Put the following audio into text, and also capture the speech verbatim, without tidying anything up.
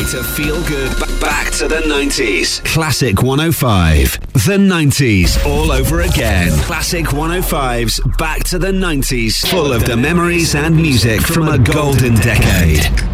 to feel good. B- back to the nineties. Classic one oh five. The nineties all over again. Classic one oh five's Back to the nineties. Full of the memories and music from a golden decade.